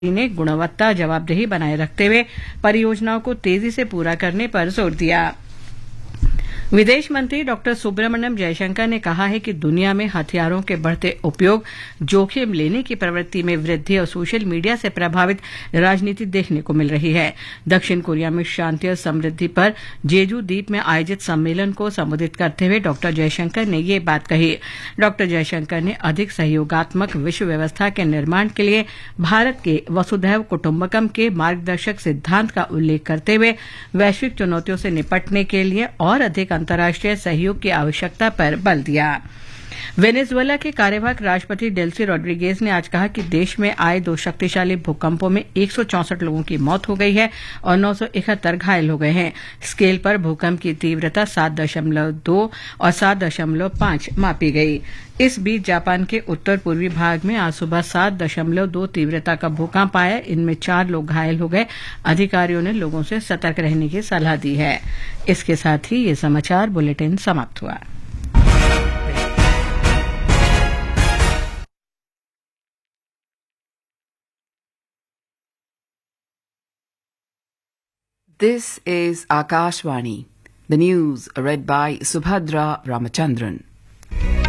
ने गुणवत्ता जवाबदेही बनाए रखते हुए परियोजनाओं को तेजी से पूरा करने पर जोर दिया। विदेश मंत्री डॉक्टर सुब्रमण्यम जयशंकर ने कहा है कि दुनिया में हथियारों के बढ़ते उपयोग, जोखिम लेने की प्रवृत्ति में वृद्धि और सोशल मीडिया से प्रभावित राजनीति देखने को मिल रही है। दक्षिण कोरिया में शांति और समृद्धि पर जेजू द्वीप में आयोजित सम्मेलन को संबोधित करते हुए डॉक्टर जयशंकर ने ये बात कही। डॉक्टर जयशंकर ने अधिक सहयोगात्मक विश्व व्यवस्था के निर्माण के लिए भारत के वसुधैव कुटुंबकम के मार्गदर्शक सिद्धांत का उल्लेख करते हुए वैश्विक चुनौतियों से निपटने के लिए और अधिक अंतर्राष्ट्रीय सहयोग की आवश्यकता पर बल दिया। वेनेजुएला के कार्यवाहक राष्ट्रपति डेल्सी रोड्रिगेज ने आज कहा कि देश में आए 2 शक्तिशाली भूकंपों में 164 लोगों की मौत हो गई है और 971 घायल हो गए हैं। स्केल पर भूकंप की तीव्रता 7.2 और 7.5 मापी गई। इस बीच जापान के उत्तर पूर्वी भाग में आज सुबह 7.2 तीव्रता का भूकंप आया। इनमें 4 लोग घायल हो गए। अधिकारियों ने लोगों से सतर्क रहने की सलाह दी है। इसके साथ ही ये समाचार बुलेटिन समाप्त हुआ। This is Akashvani. The news read by Subhadra Ramachandran.